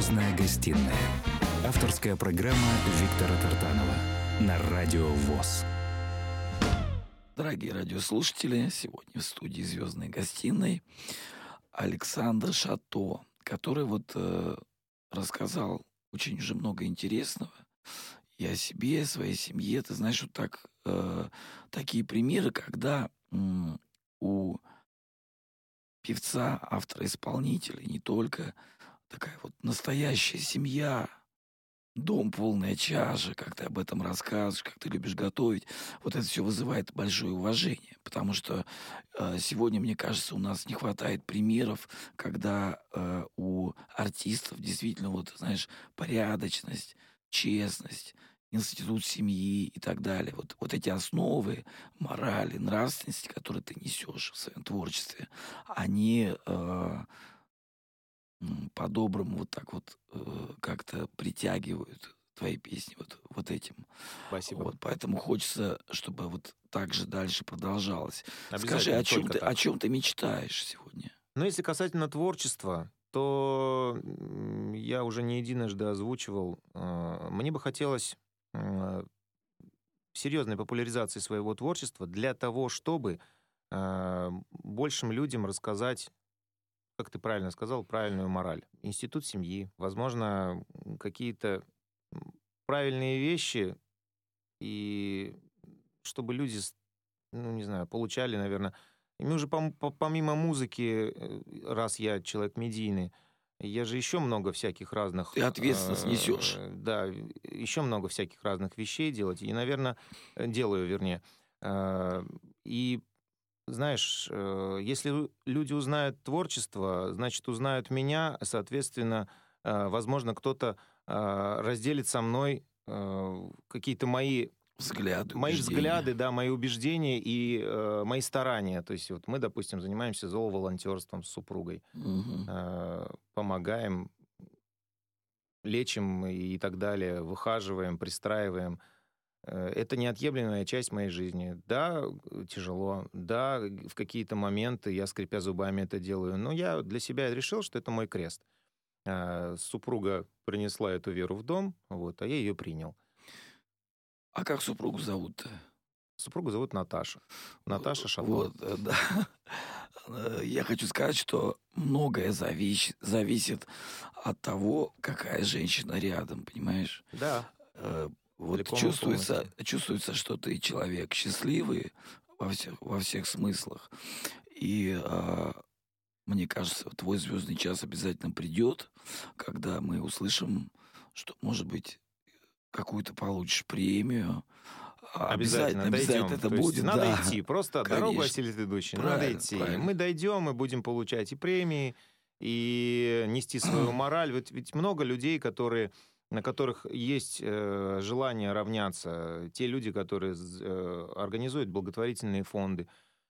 «Звездная гостиная». Авторская программа Виктора Тартанова на Радио ВОС. Дорогие радиослушатели, сегодня в студии «Звездной гостиной» Александр Шато, который рассказал очень уже много интересного и о себе, и о своей семье. Ты знаешь, такие примеры, когда у певца, автора, исполнителя, не только, такая вот настоящая семья, дом, полная чаша, как ты об этом рассказываешь, как ты любишь готовить. Вот это все вызывает большое уважение, потому что сегодня, мне кажется, у нас не хватает примеров, когда у артистов действительно, знаешь, порядочность, честность, институт семьи и так далее. Вот эти основы морали, нравственности, которые ты несешь в своем творчестве, они по-доброму как-то притягивают твои песни вот этим. Спасибо. Поэтому хочется, чтобы вот так же дальше продолжалось. Скажи, Обязательно, только о так. чем ты мечтаешь сегодня? Но если касательно творчества, то я уже не единожды озвучивал. Мне бы хотелось серьезной популяризации своего творчества для того, чтобы большим людям рассказать, как ты правильно сказал, правильную мораль. Институт семьи, возможно, какие-то правильные вещи, и чтобы люди, не знаю, получали, наверное. И мы уже помимо музыки, раз я человек медийный, я же еще много всяких разных... Ты ответственность несешь. Да, еще много всяких разных вещей делать. И, наверное, делаю, вернее. И, знаешь, если люди узнают творчество, значит, узнают меня, соответственно, возможно, кто-то разделит со мной какие-то мои взгляды, да, мои убеждения и мои старания. То есть вот мы, допустим, занимаемся зооволонтерством с супругой, помогаем, лечим и так далее, выхаживаем, пристраиваем. Это неотъемлемая часть моей жизни. Да, тяжело, да, в какие-то моменты я, скрипя зубами, это делаю, но я для себя решил, что это мой крест. Супруга принесла эту веру в дом, а я ее принял. А как супругу зовут-то? Супругу зовут Наташа. Наташа Шато. Да. Я хочу сказать, что многое зависит от того, какая женщина рядом, понимаешь? Да. Чувствуется, что ты человек счастливый во всех смыслах. И мне кажется, твой звездный час обязательно придет, когда мы услышим, что, может быть, какую-то получишь премию. Обязательно это будет. Надо идти. Просто конечно. Дорогу осилит идущий. Надо идти. Правильно. Мы дойдем и будем получать и премии, и нести свою мораль. Ведь много людей, на которых есть желание равняться. Те люди, которые организуют благотворительные фонды.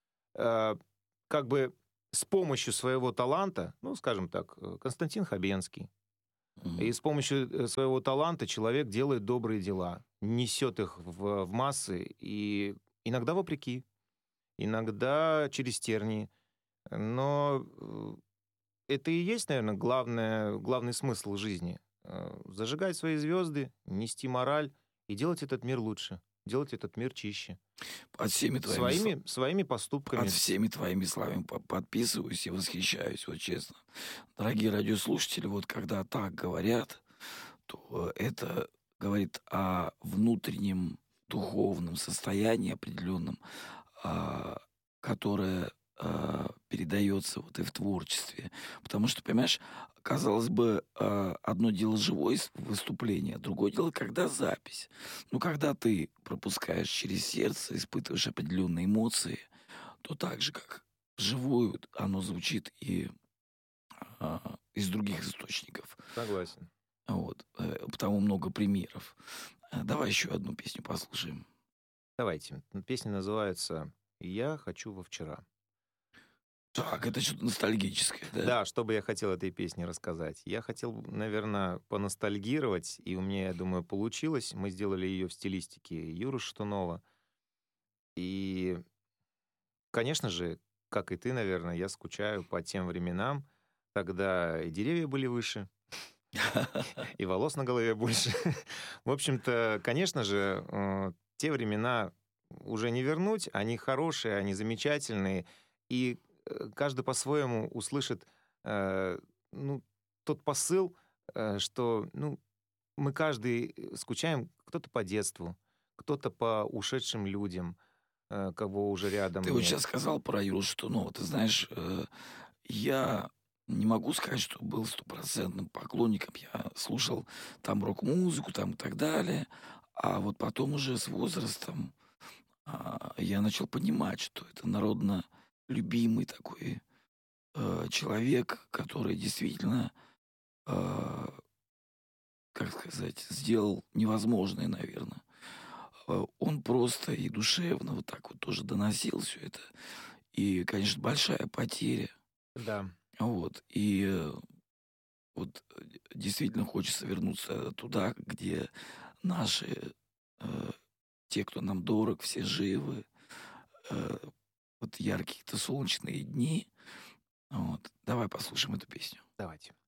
Как бы с помощью своего таланта, скажем так, Константин Хабенский, и с помощью своего таланта человек делает добрые дела, несет их в массы, и иногда вопреки, иногда через тернии. Но это и есть, наверное, главный смысл жизни. Зажигать свои звезды, нести мораль и делать этот мир лучше, делать этот мир чище. Под всеми своими поступками. Под всеми твоими словами подписываюсь и восхищаюсь, честно. Дорогие радиослушатели, когда так говорят, то это говорит о внутреннем духовном состоянии определенном, которое передается и в творчестве. Потому что, понимаешь, казалось бы, одно дело живое выступление, другое дело, когда запись. Когда ты пропускаешь через сердце, испытываешь определенные эмоции, то так же, как живую, оно звучит и из других источников. Согласен. Потому много примеров. Давай еще одну песню послушаем. Давайте. Песня называется «Я хочу во вчера». Так, это что-то ностальгическое, да? Да, что бы я хотел этой песне рассказать? Я хотел, наверное, поностальгировать, и у меня, я думаю, получилось. Мы сделали ее в стилистике Юры Шатунова. И, конечно же, как и ты, наверное, я скучаю по тем временам, когда и деревья были выше, и волос на голове больше. В общем-то, конечно же, те времена уже не вернуть, они хорошие, они замечательные, и каждый по-своему услышит ну, тот посыл, что мы каждый скучаем, кто-то по детству, кто-то по ушедшим людям, кого уже рядом Ты вот нет. сейчас сказал про Юру Шатунова. Ты знаешь, я не могу сказать, что был стопроцентным поклонником. Я слушал там рок-музыку там и так далее. А вот потом уже с возрастом я начал понимать, что это народно любимый такой человек, который действительно, э, как сказать, сделал невозможное, наверное. Он просто и душевно вот так вот тоже доносил все это. И, конечно, большая потеря. Да. Вот. И вот действительно хочется вернуться туда, где наши, э, те, кто нам дорог, все живы. Э, вот яркие-то солнечные дни. Вот. Давай послушаем эту песню. Давайте.